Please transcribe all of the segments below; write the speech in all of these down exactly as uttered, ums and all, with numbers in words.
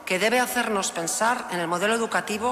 que debe hacernos pensar en el modelo educativo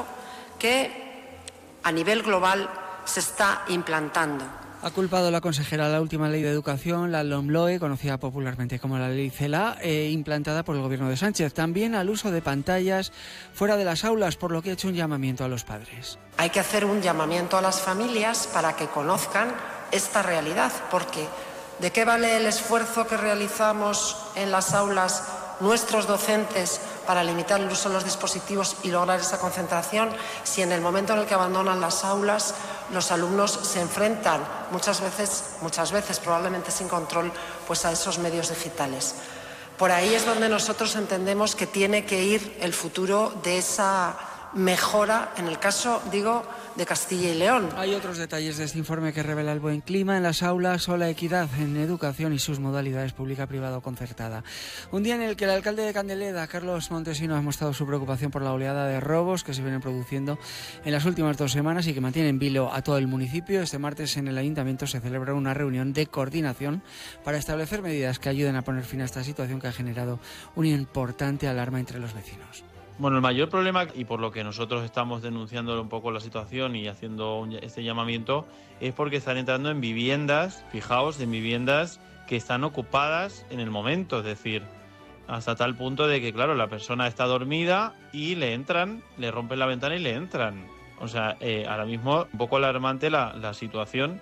que a nivel global se está implantando. Ha culpado la consejera la última ley de educación, la LOMLOE, conocida popularmente como la ley CELA, eh, implantada por el gobierno de Sánchez. También al uso de pantallas fuera de las aulas, por lo que ha hecho un llamamiento a los padres. Hay que hacer un llamamiento a las familias para que conozcan esta realidad, porque ¿de qué vale el esfuerzo que realizamos en las aulas nuestros docentes para limitar el uso de los dispositivos y lograr esa concentración si en el momento en el que abandonan las aulas los alumnos se enfrentan muchas veces, muchas veces probablemente sin control, pues a esos medios digitales? Por ahí es donde nosotros entendemos que tiene que ir el futuro de esa mejora, en el caso, digo, de Castilla y León. Hay otros detalles de este informe que revela el buen clima en las aulas o la equidad en educación y sus modalidades pública, privada o concertada. Un día en el que el alcalde de Candeleda, Carlos Montesino, ha mostrado su preocupación por la oleada de robos que se vienen produciendo en las últimas dos semanas y que mantiene en vilo a todo el municipio. Este martes en el ayuntamiento se celebra una reunión de coordinación para establecer medidas que ayuden a poner fin a esta situación que ha generado una importante alarma entre los vecinos. Bueno, el mayor problema, y por lo que nosotros estamos denunciando un poco la situación y haciendo un, este llamamiento, es porque están entrando en viviendas, fijaos, en viviendas que están ocupadas en el momento, es decir, hasta tal punto de que, claro, la persona está dormida y le entran, le rompen la ventana y le entran. O sea, eh, ahora mismo un poco alarmante la, la situación.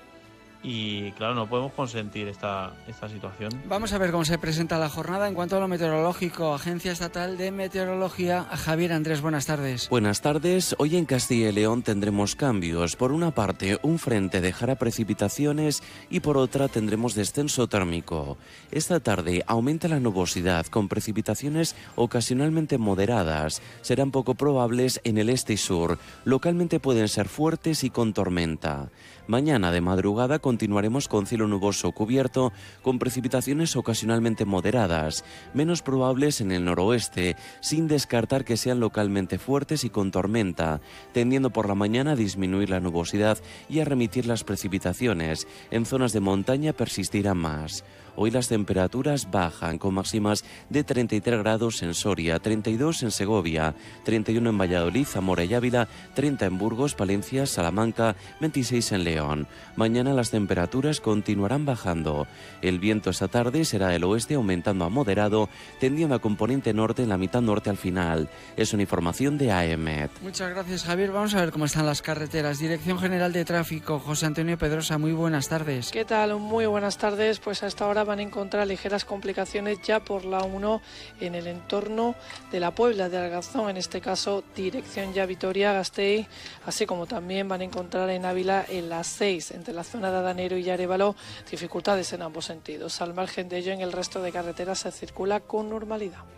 Y claro, no podemos consentir esta, esta situación. Vamos a ver cómo se presenta la jornada. En cuanto a lo meteorológico, Agencia Estatal de Meteorología. Javier Andrés, buenas tardes. Buenas tardes. Hoy en Castilla y León tendremos cambios. Por una parte, un frente dejará precipitaciones y por otra tendremos descenso térmico. Esta tarde aumenta la nubosidad con precipitaciones ocasionalmente moderadas. Serán poco probables en el este y sur. Localmente pueden ser fuertes y con tormenta. Mañana de madrugada continuaremos con cielo nuboso cubierto, con precipitaciones ocasionalmente moderadas, menos probables en el noroeste, sin descartar que sean localmente fuertes y con tormenta, tendiendo por la mañana a disminuir la nubosidad y a remitir las precipitaciones. En zonas de montaña persistirán más. Hoy las temperaturas bajan con máximas de treinta y tres grados en Soria, treinta y dos en Segovia, treinta y uno en Valladolid, Zamora y Ávila, treinta en Burgos, Palencia, Salamanca, veintiséis en León. Mañana las temperaturas continuarán bajando. El viento esta tarde será del oeste aumentando a moderado, tendiendo a componente norte en la mitad norte al final. Es una información de A E M E T. Muchas gracias, Javier. Vamos a ver cómo están las carreteras. Dirección General de Tráfico, José Antonio Pedrosa, muy buenas tardes. ¿Qué tal? Muy buenas tardes. Pues a esta hora van a encontrar ligeras complicaciones ya por la uno en el entorno de la Puebla de Arganzón, en este caso dirección ya Vitoria-Gasteiz, así como también van a encontrar en Ávila en la seis, entre la zona de Adanero y Arévalo, dificultades en ambos sentidos. Al margen de ello, en el resto de carreteras se circula con normalidad.